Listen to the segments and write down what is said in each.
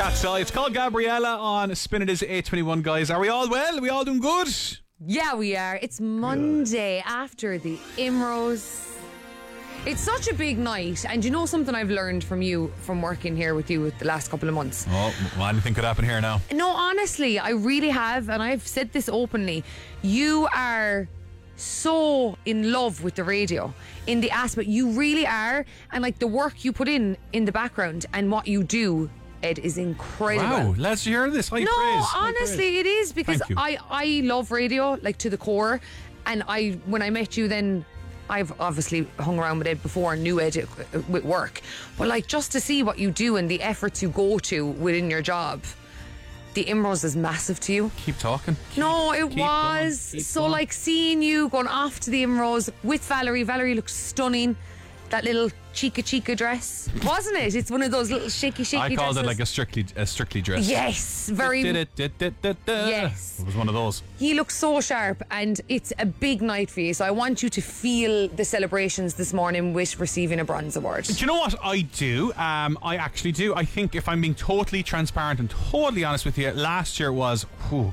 That's all. It's called Gabriella on Spin. It is 8:21, guys. Are we all well? Are we all doing good? Yeah, we are. It's Monday after the Imros. It's such a big night, and you know something I've learned from you, from working here with you the last couple of months? Oh, well, anything could happen here now. No, honestly, I really have, and I've said this openly. You are so in love with the radio, in the aspect, you really are, and like the work you put in the background and what you do, Ed, is incredible. Wow, let's hear this. High praise. Honestly, it is, because Thank you. I love radio, like to the core, and when I met you then, I've obviously hung around with Ed before and knew Ed with work, but like just to see what you do and the efforts you go to within your job, the Imros is massive to you. Keep talking. No, it keep was. going, So going. like seeing you going off to the Imros with Valerie. Valerie looks stunning. That little chica dress, wasn't it? It's one of those little shaky I called dresses. it like a strictly dress. Yes, very. Yes. It was one of those. He looks so sharp, and it's a big night for you. So I want you to feel the celebrations this morning with receiving a bronze award. Do you know what I do? I actually do. I think, if I'm being totally transparent and totally honest with you, last year was,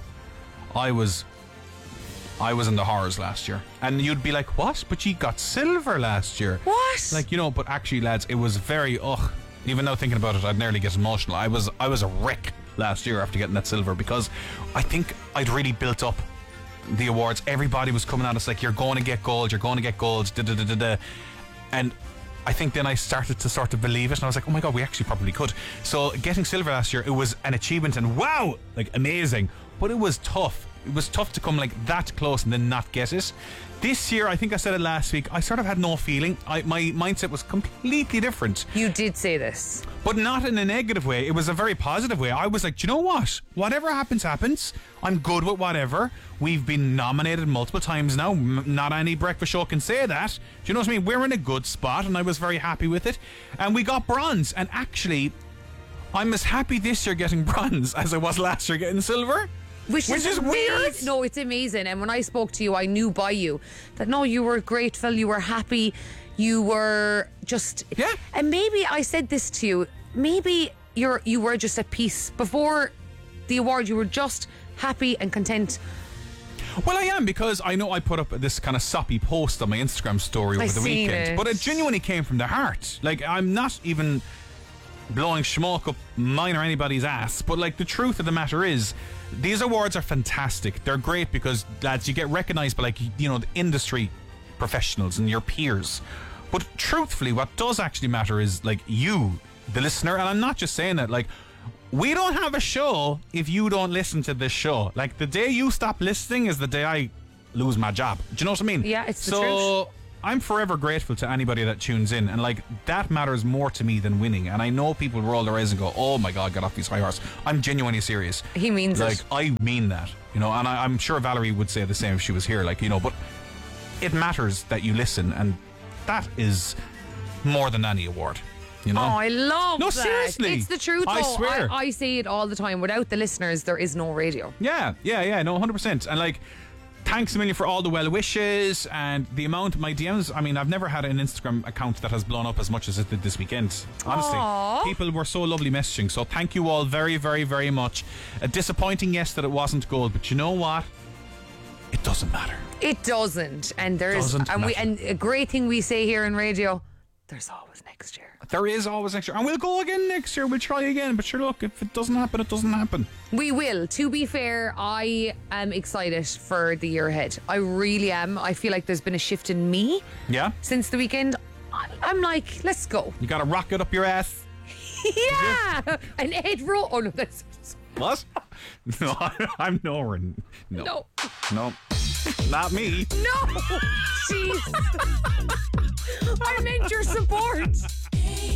I was in the horrors last year. And you'd be like, what? But you got silver last year. What? Like, you know, but actually, lads, it was very, even now thinking about it, I'd nearly get emotional. I was a wreck last year after getting that silver, because I think I'd really built up the awards. Everybody was coming at us like, you're going to get gold, da-da-da-da. And I think then I started to sort of believe it, and I was like, oh my God, we actually probably could. So getting silver last year, it was an achievement, and wow, like amazing. But it was tough. It was tough to come like that close and then not get it. This year, I think I said it last week, I sort of had no feeling. My mindset was completely different. You did say this. But not in a negative way. It was a very positive way. I was like, do you know what? Whatever happens, happens. I'm good with whatever. We've been nominated multiple times now. Not any breakfast show can say that. Do you know what I mean? We're in a good spot, and I was very happy with it. And we got bronze. And actually, I'm as happy this year getting bronze as I was last year getting silver. Which is weird. No, it's amazing. And when I spoke to you, I knew by you that no, you were grateful, you were happy, you were just... Yeah. And maybe I said this to you, maybe you were just at peace. Before the award, you were just happy and content. Well, I am, because I know I put up this kind of soppy post on my Instagram story over the weekend. But it genuinely came from the heart. Like, I'm not even blowing smoke up mine or anybody's ass, but like, the truth of the matter is, these awards are fantastic. They're great because, lads, you get recognised by, like, you know, the industry professionals and your peers. But truthfully, what does actually matter is, like, you, the listener. And I'm not just saying that, like, we don't have a show if you don't listen to this show. Like, the day you stop listening is the day I lose my job. Do you know what I mean? Yeah, it's the truth. truth. So I'm forever grateful to anybody that tunes in, and like, that matters more to me than winning. And I know people roll their eyes and go, oh my God, get off his high horse. I'm genuinely serious. He means like, it. I mean that, you know, and I'm sure Valerie would say the same if she was here, like, you know, but it matters that you listen, and that is more than any award. You know? Oh, I love No, that. seriously. It's the truth, I though. swear. I say it all the time. Without the listeners, there is no radio. Yeah, no, 100%. And like, thanks a million for all the well wishes and the amount of my DMs. I mean, I've never had an Instagram account that has blown up as much as it did this weekend. Honestly, Aww. people were so lovely messaging. So thank you all very, very, very much. Disappointing, yes, that it wasn't gold, but you know what? It doesn't matter. It doesn't. And there is, Doesn't matter. and a great thing we say here in radio, there's always next year. There is always next year, and we'll go again next year. We'll try again, but sure, look, if it doesn't happen, it doesn't happen. We will. To be fair, I am excited for the year ahead. I really am. I feel like there's been a shift in me Yeah, since the weekend. I'm like, let's go. you got to rock it up your ass. Yeah. An Ed Rowe. Oh no, that's What? No, I'm nowhere. No, not me. no. Jeez. I meant your support.